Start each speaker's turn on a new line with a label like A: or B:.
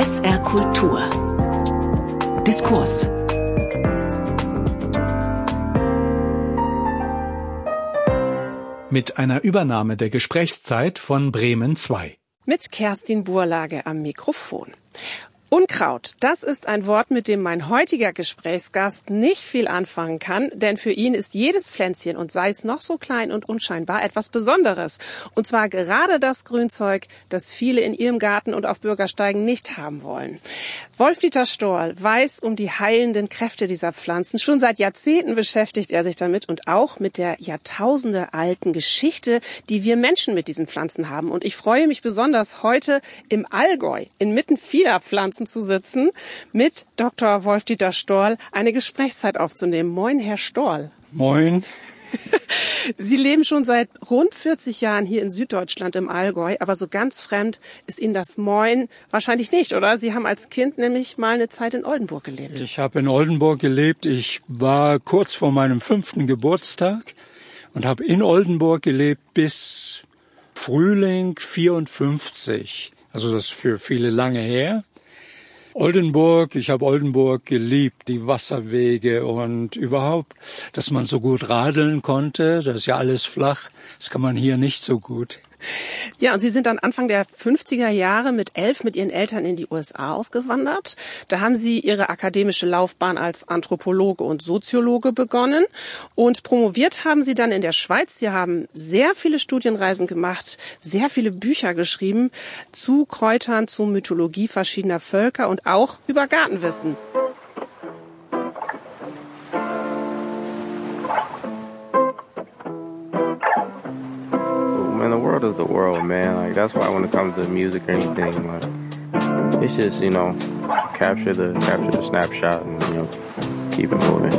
A: SR Kultur. Diskurs.
B: Mit einer Übernahme der Gesprächszeit von Bremen 2.
C: Mit Kerstin Burlage am Mikrofon. Unkraut, das ist ein Wort, mit dem mein heutiger Gesprächsgast nicht viel anfangen kann, denn für ihn ist jedes Pflänzchen, und sei es noch so klein und unscheinbar, etwas Besonderes. Und zwar gerade das Grünzeug, das viele in ihrem Garten und auf Bürgersteigen nicht haben wollen. Wolf-Dieter Storl weiß um die heilenden Kräfte dieser Pflanzen. Schon seit Jahrzehnten beschäftigt er sich damit und auch mit der jahrtausendealten Geschichte, die wir Menschen mit diesen Pflanzen haben. Und ich freue mich besonders, heute im Allgäu, inmitten vieler Pflanzen zu sitzen, mit Dr. Wolf-Dieter Storl eine Gesprächszeit aufzunehmen. Moin, Herr Storl.
D: Moin.
C: Sie leben schon seit rund 40 Jahren hier in Süddeutschland im Allgäu, aber so ganz fremd ist Ihnen das Moin wahrscheinlich nicht, oder? Sie haben als Kind nämlich mal eine Zeit in Oldenburg gelebt.
D: Ich habe in Oldenburg gelebt. Ich war kurz vor meinem 5. Geburtstag und habe in Oldenburg gelebt bis Frühling 54. Also das ist für viele lange her. Oldenburg, ich habe Oldenburg geliebt, die Wasserwege und überhaupt, dass man so gut radeln konnte. Das ist ja alles flach, das kann man hier nicht so gut.
C: Ja, und Sie sind dann Anfang der 50er Jahre mit 11 mit Ihren Eltern in die USA ausgewandert. Da haben Sie Ihre akademische Laufbahn als Anthropologe und Soziologe begonnen. Und promoviert haben Sie dann in der Schweiz. Sie haben sehr viele Studienreisen gemacht, sehr viele Bücher geschrieben zu Kräutern, zu Mythologie verschiedener Völker und auch über Gartenwissen.
E: Man, the world is the world, man. Like, that's why when it comes to music or anything, like, it's just, capture the snapshot and, keep it moving.